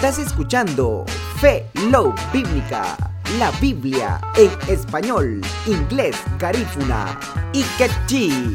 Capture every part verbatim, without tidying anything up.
Estás escuchando Fe, Love Bíblica, la Biblia en español, inglés, garífuna y quechí.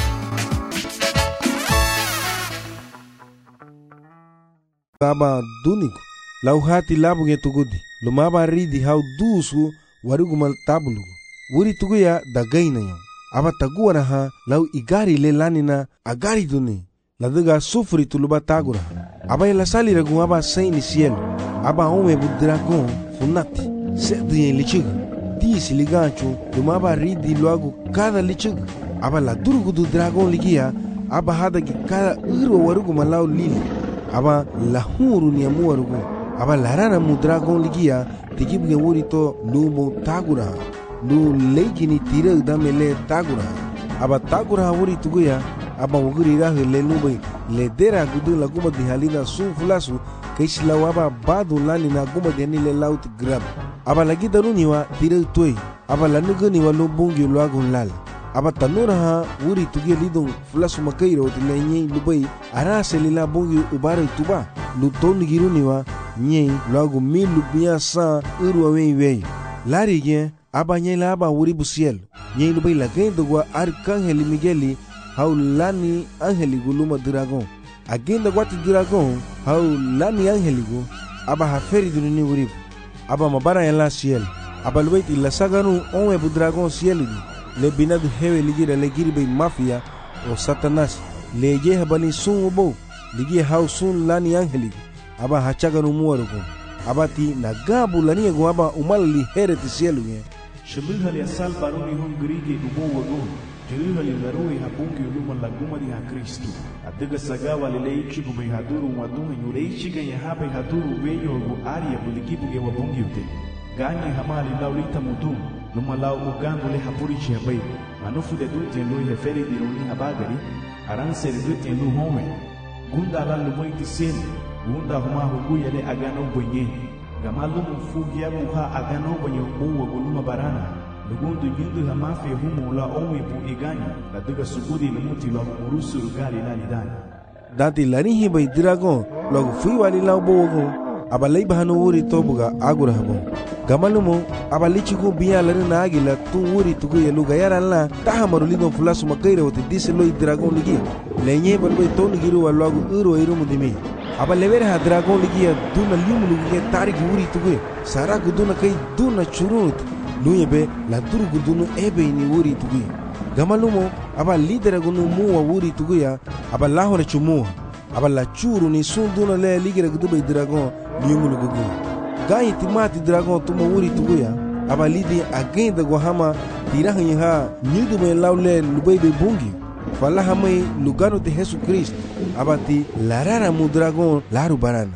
Baba duniku lau hati labu nge tugudi lumaba ridi hau dusu warugumal tabulu wuri tuguya dagaina yo aba taguara ha lau igari le lanina agari duni laduga sufri tuluba tagura aba ela sali ragu aba saini cielo aba ome bu dragon funati sedu yen lichiga disi ligancho lumaba ridi luagu cada lichiga aba la durgu du dragon ligia aba hada ki cada uro warugumal lau lili aba la huru ni amu warugu aba larana mu dragon ligia tigibuge wuri to lumo tagura lu leiki ni tira damele tagura aba tagura wuri tuguya aba wuguri rahu le lubai le dera gudu la guma di halina su fulasu kaisila waba badu lani na guma di anile laut grab aba lagi daruniwa tira toy aba lanugani wa lubungi luagun lal aba tanura ha wuri tugia lidong fulasu makairo tile nyei lubai ara selila bungi ubara tuba lu toni giruniwa nyei luagu milu biasa urwa wei wei lari gen aba nyei la aba wuri busiel nyei lubai la gendo gwa arcangeli migueli hau lani angeli guluma dragon agenda gwati dragon hau lani angeli gu aba haferi dunini wuri aba mabara ya la ciel aba lubai ti la saganu onwe bu dragon ciel di le binadu hewe ligira le giribe mafia o satanas le je habali sun ubo ligi hau sun lani angeli aba hachaga no muarugo aba ti nagabu lani go aba umali hereti cielo ye shibihali asal baruni hum grige ubo wago jilihali larui habungi uluma laguma di ha Kristo adiga sagawa lele ichigu be haduru wadunga nyure ichiga ya habe haduru weyo go aria buligibu ge wabungi ute ganye hamali laulita mudum luma lau ugangu le hapuri chiabai manufu de dute lui heferi di runi habagari aranse de dute lu home gunda la lumoiti sene gunda huma huguya le agano bonye gamalu mfugi ya muha agano bonye uwa guluma barana lugundu nyundu la mafia humu la omi bu iganya la duga sugudi lumuti la urusu rugali la lidani dati lani hibai dragon logo fui wali lau bogo aba leiba hanu wuri tobuga agura habo gamalumo aba lichigu biya larina agila tu wuri tugu yelu gayara la tahamaru lidon fulasu makaira wote dise loi dragon ligi lenye balbai tonu giru wa logo uro irumu dimi aba levere ha dragon ligi ya duna liumu ligi tariki wuri tugu sara guduna kai duna churut luyebe la duru gudunu ebe ni wuri tugu gamalumo aba lidera gunu muwa wuri tugu ya aba lahore chumuwa aba la churu ni sunduna le ligira gudubai dragon liumu lugu gayi timati dragon tuma wuri tuguya aba lidi agenda gohama tirahanyi ha nyudu me laule lubebe bungi fala hamai lugano de Jesus Christ abati larara mu dragon laru barana.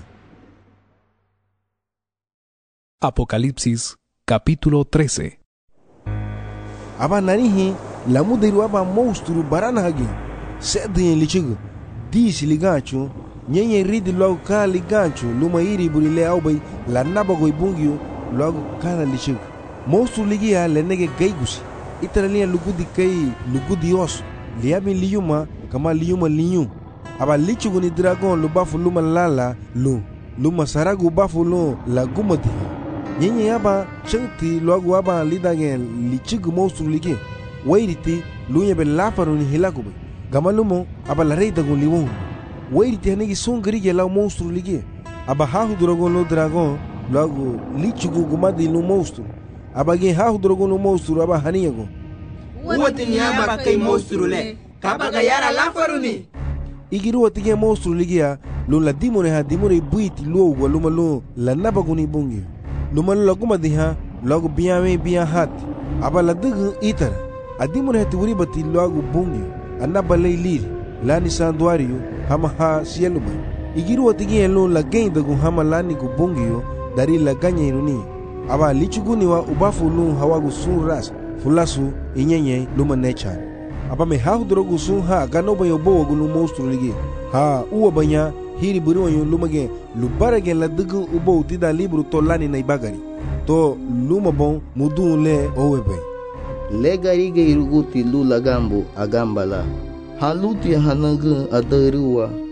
Apocalipsis capítulo trece. Aba nanihi la mudiru aba monstru barana hagi sedin lichigu disi ligachu nyenye ridi logo ka ligancho luma iri burile aubai la nabago ibungio logo kana lichigu monstru ligia lenege gaigusi itaralia lugudi kai lugudi os liabi liyuma kama liyuma liyu aba lichigu ni dragon lubafu luma lala lu luma saragu bafu lu la gumati nyenye aba chengti logo aba lidage lichigu monstru ligi wairiti lunya be lafaru ni hilakubai gamalumo aba la reida gun liwon wairi tihanegi son grige lau monstru ligi aba hahu dragon lo dragon logo lichigu gumadi lo monstru aba ge hahu dragon lo monstru aba haniyago uwati ni aba kai monstru le kaba gayara lafaru ni igiru wati ge monstru ligi ya lo la dimone ha dimone buiti lo go lo malo la nabaguni bungi lo malo la gumadi ha logo biame bia hat aba la dugu itara adimone ha tiwuri bati logo bungi anaba leiliri lani sanduario hama ha sieluma igiru watigi elo la genda gu hama lani gu bongio dari la ganya iruni aba lichuguni wa ubafu lu hawagu sun ras fulasu inyenye luma necha aba me ha drogu sun ha ganoba yo bo gu lu monstru ligi ha uwa banya hiri buru yo lumage lubarage la dugu ubo tida libru to lani na ibagari to luma bon mudu le owebe le gari ge iruguti lu lagambu agambala haluti hanaga adaruwa